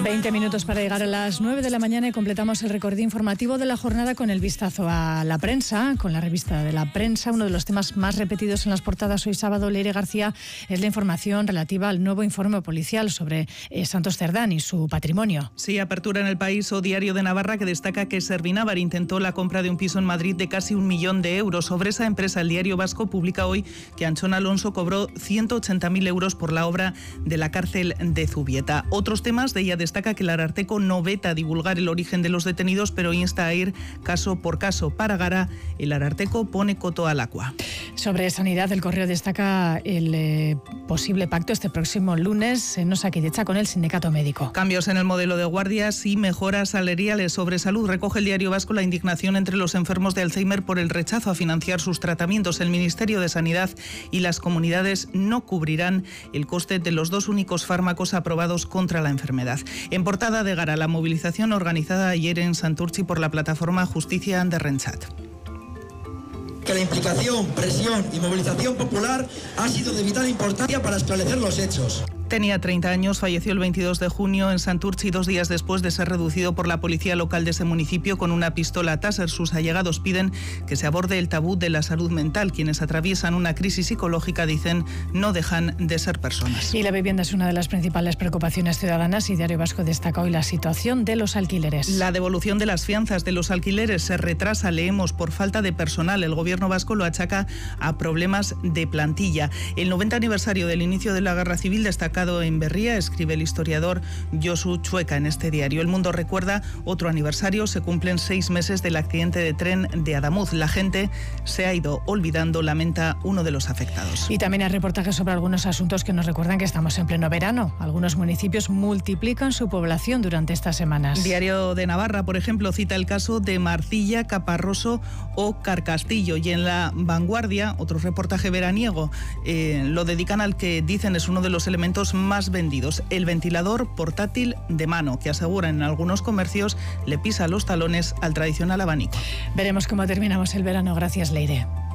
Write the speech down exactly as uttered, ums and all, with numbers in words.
veinte minutos para llegar a las nueve de la mañana y completamos el recorrido informativo de la jornada con el vistazo a la prensa, con la revista de la prensa. Uno de los temas más repetidos en las portadas hoy sábado, Leire García, es la información relativa al nuevo informe policial sobre eh, Santos Cerdán y su patrimonio. Sí, apertura en El País o Diario de Navarra, que destaca que Servinávar intentó la compra de un piso en Madrid de casi un millón de euros. Sobre esa empresa, el Diario Vasco publica hoy que Anchón Alonso cobró ciento ochenta mil euros por la obra de la cárcel de Zubieta. Otros temas, de ella destaca que el Ararteko no veta divulgar el origen de los detenidos, pero insta a ir caso por caso. Para Gara, el Ararteko pone coto al agua. Sobre sanidad, el Correo destaca el eh, posible pacto este próximo lunes en Osakidetza con el sindicato médico. Cambios en el modelo de guardias y mejoras salariales. Sobre salud, recoge el Diario Vasco la indignación entre los enfermos de Alzheimer por el rechazo a financiar sus tratamientos. El Ministerio de Sanidad y las comunidades no cubrirán el coste de los dos únicos fármacos aprobados contra la enfermedad. En portada de Gara, la movilización organizada ayer en Santurtzi por la plataforma Justicia de Rentsat. Que la implicación, presión y movilización popular ha sido de vital importancia para esclarecer los hechos. Tenía treinta años, falleció el veintidós de junio en Santurtzi, dos días después de ser reducido por la policía local de ese municipio con una pistola Taser. Sus allegados piden que se aborde el tabú de la salud mental. Quienes atraviesan una crisis psicológica, dicen, no dejan de ser personas. Y la vivienda es una de las principales preocupaciones ciudadanas y Diario Vasco destaca hoy la situación de los alquileres. La devolución de las fianzas de los alquileres se retrasa, leemos, por falta de personal. El gobierno vasco lo achaca a problemas de plantilla. El noventa aniversario del inicio de la Guerra Civil destaca en Berría, escribe el historiador Josu Chueca en este diario. El Mundo recuerda otro aniversario, se cumplen seis meses del accidente de tren de Adamuz. La gente se ha ido olvidando, lamenta uno de los afectados. Y también hay reportajes sobre algunos asuntos que nos recuerdan que estamos en pleno verano. Algunos municipios multiplican su población durante estas semanas. Diario de Navarra, por ejemplo, cita el caso de Marcilla, Caparroso o Carcastillo. Y en La Vanguardia, otro reportaje veraniego, eh, lo dedican al que dicen es uno de los elementos más vendidos, el ventilador portátil de mano, que aseguran en algunos comercios le pisa los talones al tradicional abanico. Veremos cómo terminamos el verano. Gracias, Leire.